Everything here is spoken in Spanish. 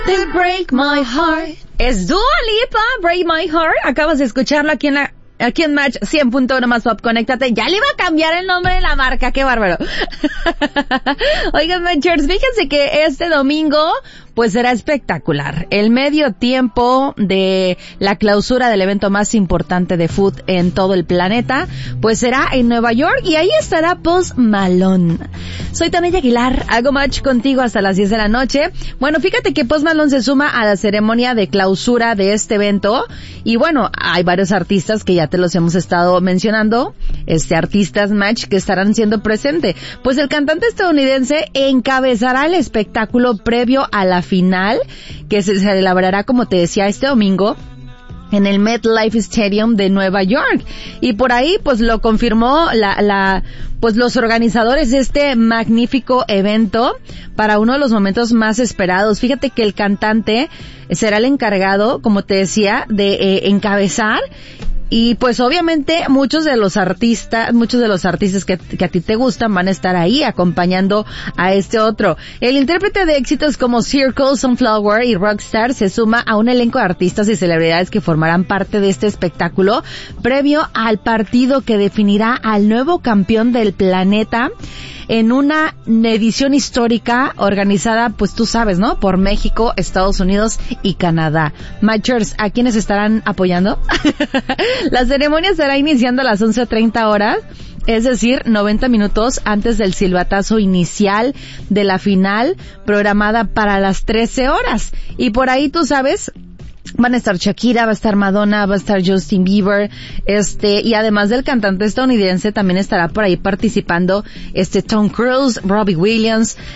They break my heart. Es Dua Lipa, Break My Heart. Acabas de escucharlo aquí en Match 100.1 más Pop. Conéctate. Ya le iba a cambiar el nombre de la marca. ¡Qué bárbaro! Oigan, Matchers, fíjense que este domingo pues será espectacular. El medio tiempo de la clausura del evento más importante de food en todo el planeta, pues será en Nueva York y ahí estará Post Malone. Soy Tania Aguilar, hago Match contigo hasta las 10 de la noche. Bueno, fíjate que Post Malone se suma a la ceremonia de clausura de este evento y bueno, hay varios artistas que ya te los hemos estado mencionando, artistas Match que estarán siendo presentes. Pues el cantante estadounidense encabezará el espectáculo previo a la final, que se celebrará, como te decía, este domingo en el MetLife Stadium de Nueva York. Y por ahí, pues lo confirmó pues los organizadores de este magnífico evento para uno de los momentos más esperados. Fíjate que el cantante será el encargado, como te decía, de encabezar. Y pues obviamente muchos de los artistas que a ti te gustan van a estar ahí acompañando a este otro. El intérprete de éxitos como Circle, Sunflower y Rockstar se suma a un elenco de artistas y celebridades que formarán parte de este espectáculo previo al partido que definirá al nuevo campeón del planeta en una edición histórica organizada, pues tú sabes, ¿no? Por México, Estados Unidos y Canadá. Matchers, ¿a quiénes estarán apoyando? La ceremonia estará iniciando a las 11:30 horas, es decir, 90 minutos antes del silbatazo inicial de la final, programada para las 13 horas. Y por ahí, tú sabes, van a estar Shakira, va a estar Madonna, va a estar Justin Bieber, y además del cantante estadounidense también estará por ahí participando Tom Cruise, Robbie Williams,